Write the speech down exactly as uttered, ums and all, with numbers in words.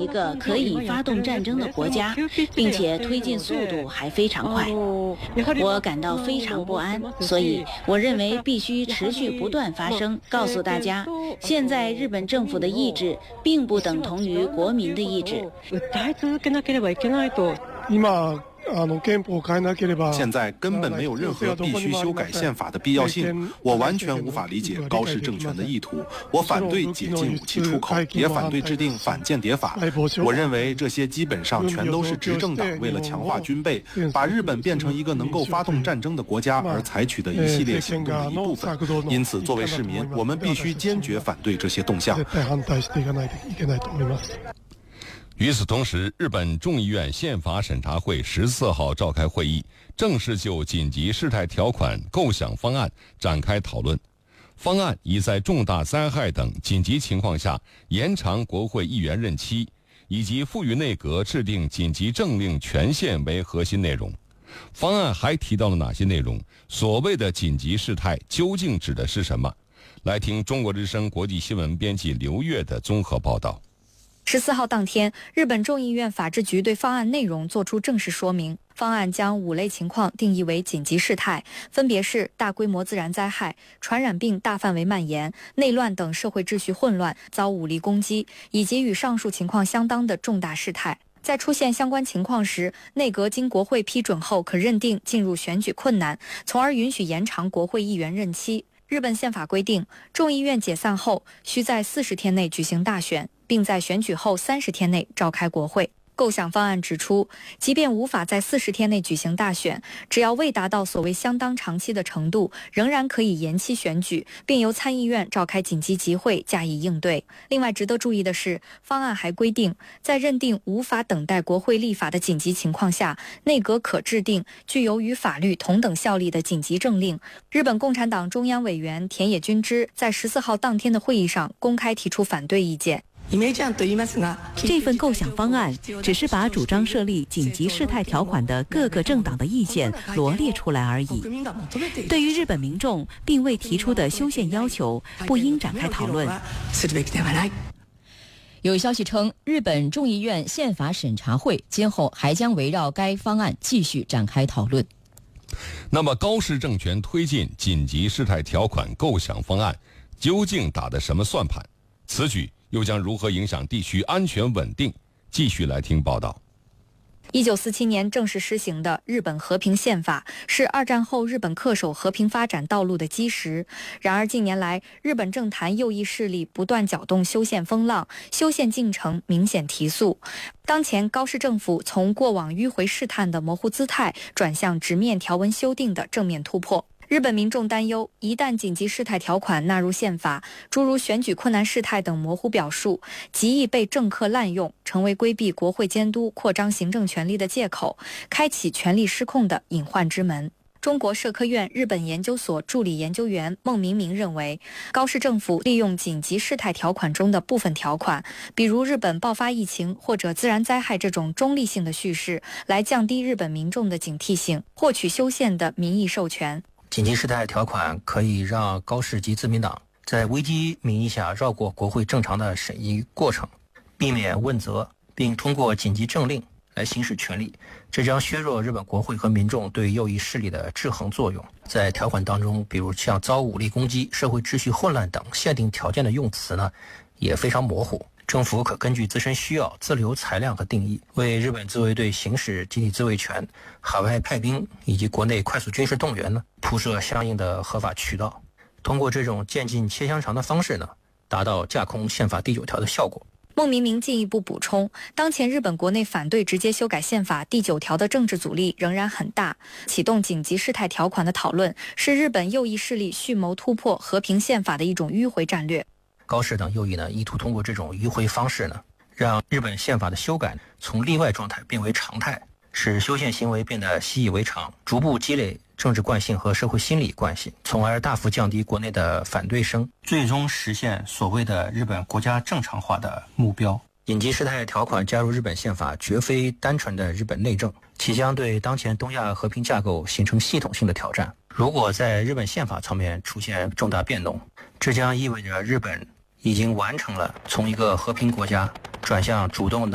一个可以发动战争的国家，并且推进速度还非常快。我感到非常不安，所以我认为必须持续不断发声，告诉大家，现在日本政府的意志并不等同于国民的意志。 现在根本没有任何必须修改宪法的必要性，我完全无法理解高市政权的意图。我反对解禁武器出口，也反对制定反间谍法。我认为这些基本上全都是执政党为了强化军备，把日本变成一个能够发动战争的国家而采取的一系列行动的一部分。因此，作为市民，我们必须坚决反对这些动向。 与此同时，日本众议院宪法审查会十四号召开会议，正式就紧急事态条款构想方案展开讨论。方案以在重大灾害等紧急情况下延长国会议员任期，以及赋予内阁制定紧急政令权限为核心内容。方案还提到了哪些内容？所谓的紧急事态究竟指的是什么？来听中国之声国际新闻编辑刘越的综合报道。 十四号当天，日本众议院法制局对方案内容作出正式说明。方案将五类情况定义为紧急事态，分别是大规模自然灾害、传染病大范围蔓延、内乱等社会秩序混乱、遭武力攻击，以及与上述情况相当的重大事态。在出现相关情况时，内阁经国会批准后可认定进入选举困难，从而允许延长国会议员任期。日本宪法规定，众议院解散后需在四十天内举行大选，并在选举后三十天内召开国会。构想方案指出，即便无法在四十天内举行大选，只要未达到所谓相当长期的程度，仍然可以延期选举，并由参议院召开紧急集会加以应对。另外值得注意的是，方案还规定，在认定无法等待国会立法的紧急情况下，内阁可制定具有与法律同等效力的紧急政令。日本共产党中央委员田野君之在十四号当天的会议上公开提出反对意见。 这份构想方案只是把主张设立紧急事态条款的各个政党的意见罗列出来而已。对于日本民众并未提出的修宪要求，不应展开讨论。 有消息称，日本众议院宪法审查会今后还将围绕该方案继续展开讨论。 那么高市政权推进紧急事态条款构想方案，究竟打的什么算盘？此举又将如何影响地区安全稳定？继续来听报道。 一九四七年正式施行的日本和平宪法是二战后日本恪守和平发展道路的基石。然而近年来，日本政坛右翼势力不断搅动修宪风浪，修宪进程明显提速。当前高市政府从过往迂回试探的模糊姿态，转向直面条文修订的正面突破。日本民众担忧，一旦紧急事态条款纳入宪法，诸如选举困难事态等模糊表述，极易被政客滥用，成为规避国会监督、扩张行政权力的借口，开启权力失控的隐患之门。中国社科院日本研究所助理研究员孟明明认为，高市政府利用紧急事态条款中的部分条款，比如日本爆发疫情或者自然灾害这种中立性的叙事，来降低日本民众的警惕性，获取修宪的民意授权。 紧急事态条款可以让高市及自民党在危机名义下绕过国会正常的审议过程，避免问责，并通过紧急政令来行使权力，这将削弱日本国会和民众对右翼势力的制衡作用。在条款当中，比如像遭武力攻击、社会秩序混乱等限定条件的用词呢，也非常模糊。政府可根据自身需要自留裁量和定义，为日本自卫队行使集体自卫权、海外派兵以及国内快速军事动员呢，铺设相应的合法渠道。通过这种渐进切香肠的方式呢，达到架空宪法第九条的效果。 孟明明进一步补充，当前日本国内反对直接修改宪法第九条的政治阻力仍然很大，启动紧急事态条款的讨论是日本右翼势力蓄谋突破和平宪法的一种迂回战略。 高市等右翼呢，意图通过这种迂回方式呢，让日本宪法的修改从例外状态变为常态，使修宪行为变得习以为常，逐步积累政治惯性和社会心理惯性，从而大幅降低国内的反对声，最终实现所谓的日本国家正常化的目标。紧急事态条款加入日本宪法绝非单纯的日本内政，其将对当前东亚和平架构形成系统性的挑战。如果在日本宪法层面出现重大变动，这将意味着日本已经完成了从一个和平国家转向主动的